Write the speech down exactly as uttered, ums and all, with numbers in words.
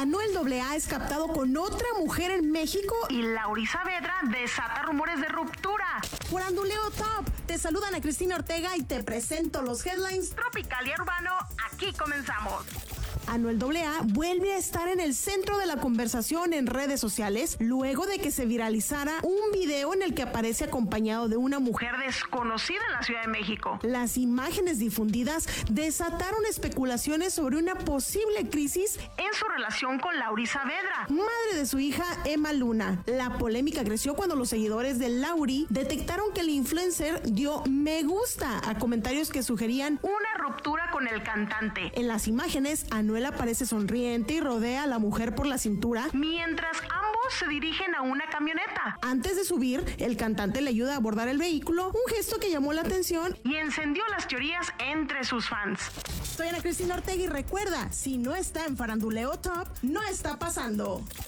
Anuel doble A es captado con otra mujer en México y Lauri Saavedra desata rumores de ruptura. Faranduleo Top, te saludan a Cristina Ortega y te presento los headlines. Tropical y Urbano, aquí comenzamos. Anuel doble A vuelve a estar en el centro de la conversación en redes sociales luego de que se viralizara un video en el que aparece acompañado de una mujer desconocida en la Ciudad de México. Las imágenes difundidas desataron especulaciones sobre una posible crisis en su relación con Lauri Saavedra, madre de su hija Emma Luna. La polémica creció cuando los seguidores de Lauri detectaron que el influencer dio me gusta a comentarios que sugerían una ruptura con el cantante. En las imágenes, Anuel aparece sonriente y rodea a la mujer por la cintura, mientras ambos se dirigen a una camioneta. Antes de subir, el cantante le ayuda a abordar el vehículo, un gesto que llamó la atención y encendió las teorías entre sus fans. Soy Ana Cristina Ortega y recuerda, si no está en Faranduleo Top, no está pasando.